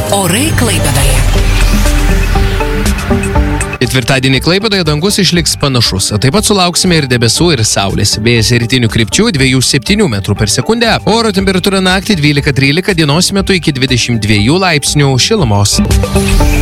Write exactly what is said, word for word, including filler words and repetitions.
Orai Klaipėdoje. Ketvirtadienį Klaipėdoje dangus išliks panašus. Taip pat sulauksime ir debesų, ir saulės. Vėjas rytinių krypčių dviejų septynių metrų per sekundę. Oro temperatūra naktį dvylika trylika, dienos metu iki dvidešimt dviejų laipsnių šilumos.